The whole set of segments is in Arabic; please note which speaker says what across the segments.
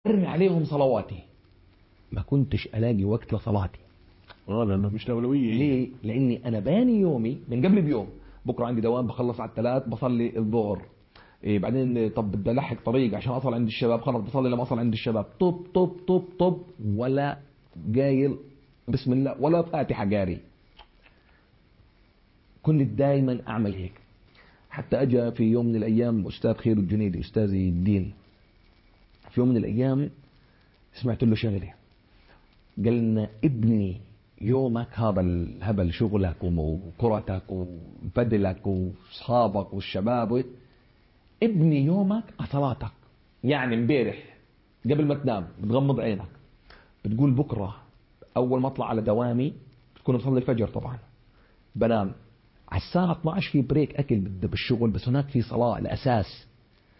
Speaker 1: ارمي عليهم صلواتي. ما كنتش الاقي وقت لصلاتي.
Speaker 2: لانه مش اولويه.
Speaker 1: ليه؟ لاني انا باني يومي من قبل بيوم. بكره عندي دوام، بخلص على 3 بصلي الظهر. بعدين طب بدي الحق طريق عشان اصل عند الشباب، خلص بصلي لما اصل عند الشباب. طب طب طب طب ولا قايل بسم الله ولا فاتحه قاري. كنت دائما اعمل هيك. حتى اجى في يوم من الايام استاذ خير الجنيدي، استاذي الدين، في يوم من الايام سمعت له شغله. قال لنا ابني يومك هذا الهبل، شغلك وكرتك وبدلك واصحابك والشباب، ابني يومك صلاتك. يعني امبارح قبل ما تنام بتغمض عينك بتقول بكره اول ما اطلع على دوامي بتكون مصلي الفجر طبعا، بنام على الساعه 12 في بريك اكل بالشغل، بس هناك في صلاه الاساس.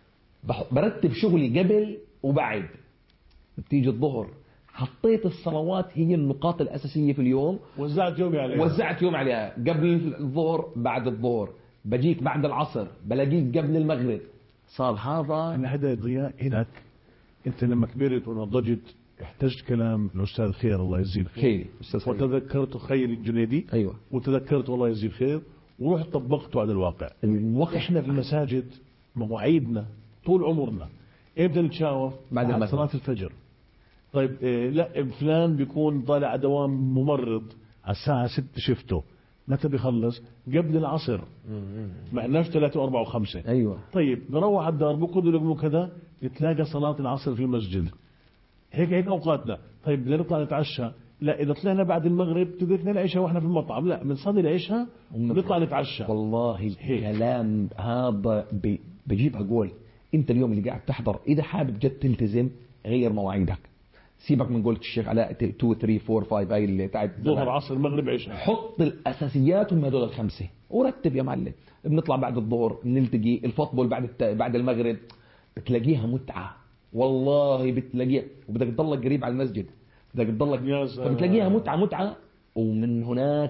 Speaker 1: برتب شغلي قبل وبعد. بتيجي الظهر حطيت الصلوات هي النقاط الأساسية في اليوم،
Speaker 2: وزعت يومي عليها.
Speaker 1: قبل الظهر بعد الظهر، بجيك بعد العصر بلاقيك قبل المغرب. صار هذا
Speaker 2: أنا هذا ضياء هناك. أنت لما كبرت ونضجت احتجت كلام الأستاذ خير الله يجزيه الخير، وتذكرت خير الجنيدي.
Speaker 1: أيوة.
Speaker 2: وتذكرت والله يجزيه الخير ورحت طبقته على الواقع. احنا في المساجد مواعيدنا طول عمرنا امتى نتشاور؟
Speaker 1: بعد
Speaker 2: صلاة الفجر. طيب لا فلان بيكون طالع دوام ممرض على الساعة 6 شفته، متى بيخلص؟ قبل العصر. معناش 3 و4 و5.
Speaker 1: أيوة.
Speaker 2: طيب نروح على الدار بكل لقمه كذا تلاقي صلاة العصر في المسجد. هيك أوقاتنا. طيب بدنا نطلع نتعشى، لا إذا طلعنا بعد المغرب تدركنا العشاء وإحنا في المطعم، لا بنصلي العشاء ونطلع نتعشى.
Speaker 1: والله الكلام هذا بجيب أقول أنت اليوم اللي قاعد تحضر إذا حابب جد تلتزم غير مواعيدك. سيبك من قولة الشيخ علاء 2 3 4 5 هاي اللي تعد
Speaker 2: ظهر عصر مغرب عشاء.
Speaker 1: حط الأساسيات هم هذول ال5 ورتب يا معلم. بنطلع بعد الظهر بنلتقي الفطبل بعد المغرب، بتلاقيها متعة والله بتلاقيها، وبدك تضلك قريب على المسجد، بدك تضلك فبتلاقيها متعة. ومن هناك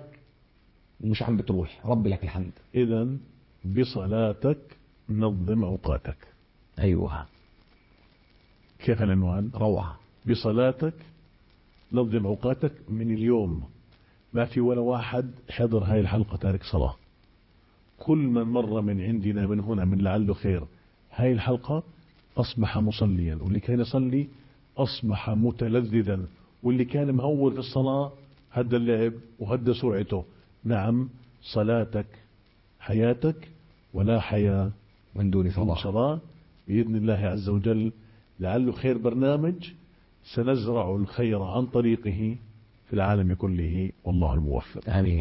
Speaker 1: مش عم بتروح. ربي لك الحمد.
Speaker 2: إذا بصلاتك نظم أوقاتك.
Speaker 1: أيوة.
Speaker 2: كيف العنوان؟
Speaker 1: روعة.
Speaker 2: بصلاتك نظم أوقاتك. من اليوم ما في ولا واحد حضر هاي الحلقة تارك صلاة. كل من مر من عندنا من هنا من لعله خير هاي الحلقة أصبح مصليا، واللي كان يصلي أصبح متلذذا، واللي كان مهور في الصلاة هدى اللعب وهدى سرعته. نعم صلاتك حياتك، ولا حياة
Speaker 1: من دون
Speaker 2: صلاة. بإذن الله عز وجل لعله خير برنامج سنزرع الخير عن طريقه في العالم كله، والله الموفق.
Speaker 1: آمين.